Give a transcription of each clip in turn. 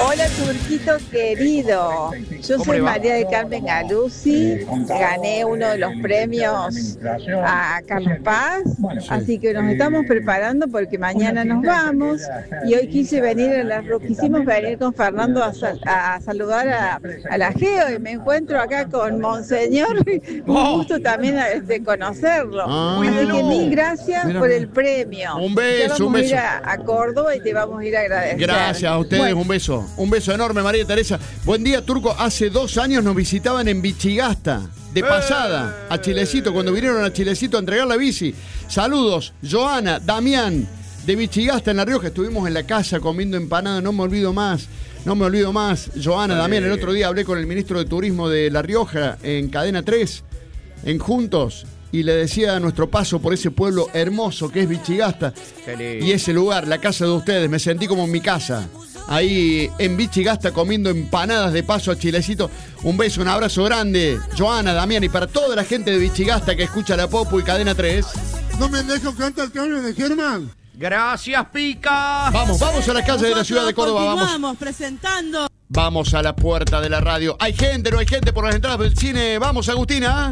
Hola, Turquito querido. Yo soy María del Carmen Galuzzi. Gané uno de los premios a Carlos Paz. Así que nos estamos preparando porque mañana nos vamos. Y hoy quise venir quisimos venir con Fernando a saludar a la Geo. Y me encuentro acá con Monseñor. Un gusto también conocerlo. Así que mil gracias por el premio. Un beso, vamos a ir a Córdoba y te vamos a ir a agradecer. Gracias a ustedes, un beso. Un beso enorme, María Teresa. Buen día, Turco. Hace 2 años nos visitaban en Vichigasta, de pasada, a Chilecito, cuando vinieron a Chilecito a entregar la bici. Saludos, Joana, Damián, de Vichigasta en La Rioja. Estuvimos en la casa comiendo empanada, no me olvido más. Joana, Damián, el otro día hablé con el ministro de Turismo de La Rioja en Cadena 3, en Juntos, y le decía a nuestro paso por ese pueblo hermoso que es Vichigasta y ese lugar, la casa de ustedes, me sentí como en mi casa. Ahí en Vichigasta comiendo empanadas de paso a Chilecito. Un beso, un abrazo grande, Joana, Damián, y para toda la gente de Vichigasta que escucha La Popu y Cadena 3. No me dejo cantar el cambio de Germán. Gracias, Pica. Vamos a la calle de la ciudad de Córdoba. Vamos presentando. Vamos a la puerta de la radio. ¿Hay gente, no hay gente por las entradas del cine? Vamos, Agustina.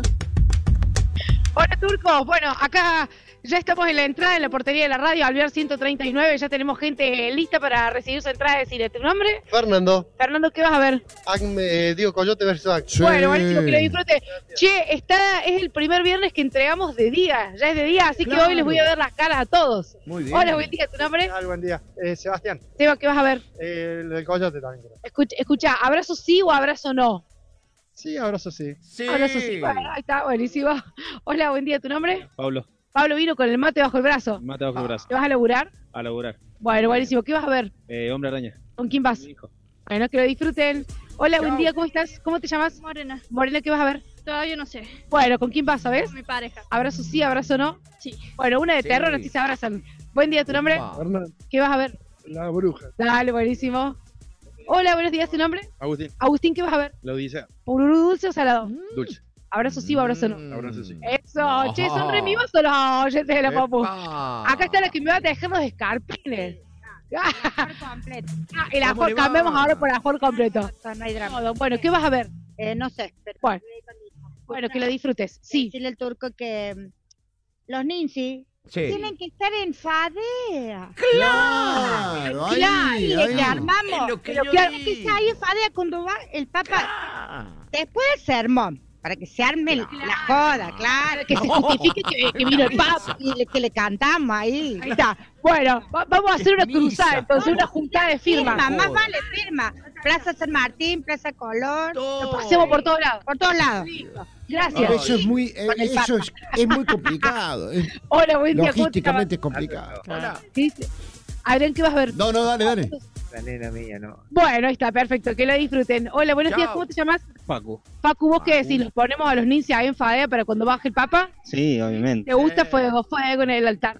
Hola, Turco. Bueno, acá ya estamos en la entrada, en la portería de la radio, Alvear 139. Ya tenemos gente lista para recibir su entrada de cine. ¿Tu nombre? Fernando. Fernando, ¿qué vas a ver? Digo, Coyote versus Ac. Sí. Bueno, buenísimo, que lo disfrute. Che, es el primer viernes que entregamos de día. Ya es de día, así que hoy les voy a ver las caras a todos. Muy bien. Hola, buen día. ¿Tu nombre? Buen día. Sebastián. Seba, ¿qué vas a ver? El del Coyote también. Escucha, ¿abrazo sí o abrazo no? Sí, abrazo sí. Sí. Abrazo sí. Bueno, ahí está, buenísimo. Hola, buen día. ¿Tu nombre? Pablo, Pablo vino con el mate bajo el brazo. mate bajo el brazo. ¿Te vas a laburar? A laburar. Bueno, buenísimo. ¿Qué vas a ver? Hombre araña. ¿Con quién vas? Mi hijo. Bueno, que lo disfruten. Hola, buen día, ¿cómo estás? ¿Cómo te llamas? Morena. Morena, ¿qué vas a ver? Todavía no sé. Bueno, ¿con quién vas, sabes? Mi pareja. ¿Abrazo sí, abrazo no? Sí. Bueno, una de Sí. terror, así se abrazan. Buen día, ¿tu nombre? Fernando. ¿Qué vas a ver? La bruja. Dale, buenísimo. Hola, buenos días, ¿tu nombre? Agustín, Agustín, ¿qué vas a ver? la Odisea. ¿Pururú dulce o salado? Dulce. ¿Abrazo sí o abrazo no? Abrazo sí. Eso, che, ¿son re mimos o los oyentes de la Popu? Epa. Acá está la que me va a dejar los escarpines. Completo. El ¿Cómo ajor, le va? cambiamos ahora por ajor completo. No hay drama. Todo. Bueno, ¿qué vas a ver? No sé. Pero Bueno, que lo disfrutes. Sí. Decirle al Turco que los ninsi tienen que estar en fadea. Claro, ahí, Que ahí. armamos. Es lo que Pero yo claro vi. que se ahí en fadea cuando va el Papa. Después del sermón. Para que se arme la joda, claro. Que se justifique que vino el Papa. Y que le cantamos ahí. Ahí está. Bueno, vamos a hacer una Misa. cruzada, entonces una juntada de firmas. Firma, más vale firma. Plaza San Martín, Plaza Colón. Lo pasemos por todos lados. Por todos lados. Gracias. Eso es muy, es muy complicado. Hola, buen día. ¿cómo te Logísticamente es complicado. Hola. llamas? ¿Sí? Adrián, ¿qué vas a ver? No, dale. La nena mía, no. Bueno, ahí está, perfecto, que lo disfruten. Hola, buenos días, Chao. ¿cómo te llamas? Paco. Facu, ¿vos qué decís? ¿Los ponemos a los ninjas ahí en fadea para cuando baje el Papa? Sí, obviamente. ¿Te gusta fuego en el altar?